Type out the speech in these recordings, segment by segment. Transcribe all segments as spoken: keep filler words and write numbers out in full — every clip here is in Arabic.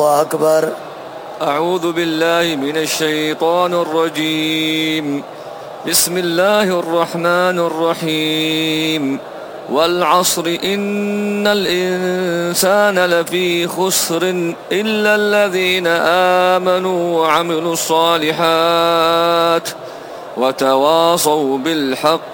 الله أكبر. أعوذ بالله من الشيطان الرجيم. بسم الله الرحمن الرحيم. والعصر إن الإنسان لفي خسر إلا الذين آمنوا وعملوا الصالحات وتواصوا بالحق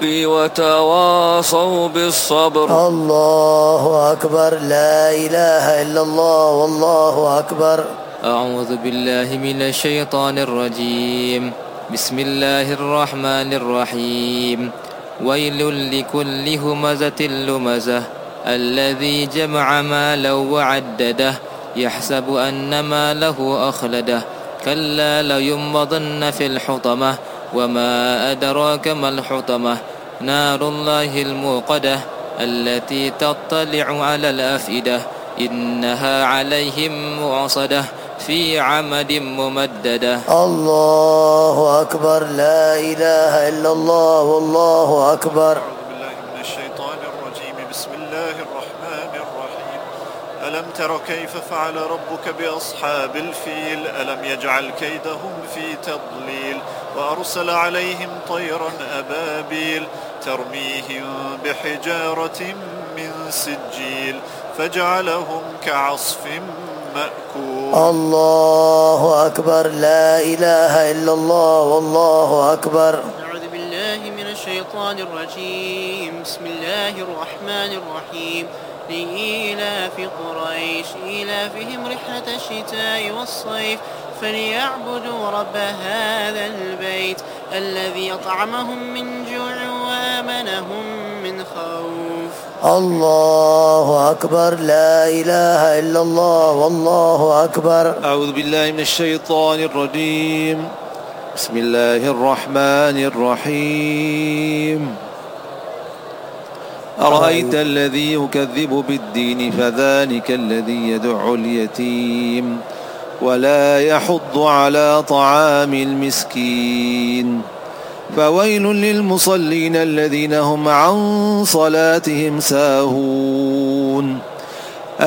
وتواصوا بالصبر. الله أكبر. لا إله إلا الله والله أكبر. أعوذ بالله من الشيطان الرجيم. بسم الله الرحمن الرحيم. ويل لكل همزة لمزة الذي جمع مالا وعدده يحسب أن ماله أخلده كلا لينبضن في الحطمة وما أدراك ما الحطمة نار الله الموقدة التي تطلع على الأفئدة إنها عليهم معصدة في عمد ممددة. الله أكبر. لا إله إلا الله والله أكبر. أعوذ بالله من الشيطان الرجيم. بسم الله الرحمن الرحيم. ألم تر كيف فعل ربك بأصحاب الفيل ألم يجعل كيدهم في تضليل وأرسل عليهم طيرا أبابيل ترميهم بحجارة من سجيل فجعلهم كعصف مأكول. الله أكبر. لا إله إلا الله والله أكبر. أعوذ بالله من الشيطان الرجيم. بسم الله الرحمن الرحيم. لإيلاف قريش إيلافهم رحلة الشتاء والصيف فليعبدوا رب هذا البيت الذي أطعمهم من جوع وآمنهم من خوف. الله أكبر. لا إله إلا الله والله أكبر. أعوذ بالله من الشيطان الرجيم. بسم الله الرحمن الرحيم. أرأيت الذي يكذب بالدين فذلك الذي يدع اليتيم ولا يحض على طعام المسكين فويل للمصلين الذين هم عن صلاتهم ساهون.